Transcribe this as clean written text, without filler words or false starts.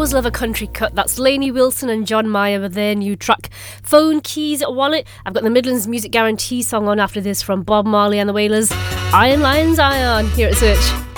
always love a country cut. That's Lainey Wilson and John Mayer with their new track, Phone Keys Wallet. I've got the Midlands Music Guarantee song on after this from Bob Marley and the Wailers, Iron Lions Iron, here at Search.